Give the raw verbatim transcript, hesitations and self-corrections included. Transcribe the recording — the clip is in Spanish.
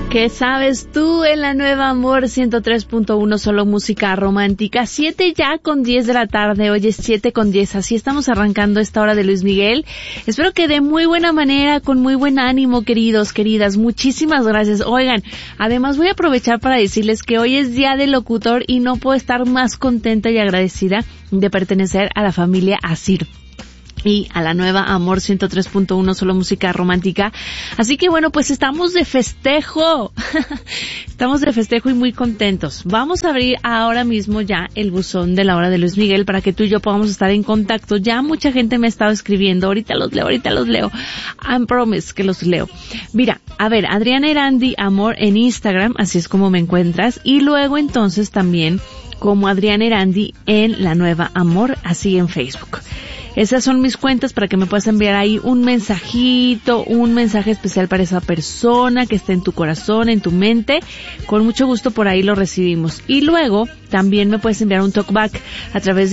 ¿Qué sabes tú en la nueva Amor ciento tres punto uno, solo música romántica? Siete ya con diez de la tarde, hoy es siete con diez, así estamos arrancando esta hora de Luis Miguel. Espero que de muy buena manera, con muy buen ánimo, queridos, queridas. Muchísimas gracias. Oigan, además voy a aprovechar para decirles que hoy es Día del Locutor y no puedo estar más contenta y agradecida de pertenecer a la familia Asir y a la nueva Amor ciento tres punto uno, solo música romántica. Así que bueno, pues estamos de festejo. Estamos de festejo y muy contentos. Vamos a abrir ahora mismo ya el buzón de la hora de Luis Miguel para que tú y yo podamos estar en contacto. Ya mucha gente me ha estado escribiendo. Ahorita los leo, ahorita los leo. I promise que los leo. Mira, a ver, Adriana Erandi Amor en Instagram, así es como me encuentras. Y luego entonces también como Adriana Erandi en la nueva Amor, así en Facebook. Esas son mis cuentas para que me puedas enviar ahí un mensajito, un mensaje especial para esa persona que esté en tu corazón, en tu mente. Con mucho gusto por ahí lo recibimos. Y luego también me puedes enviar un talkback a través de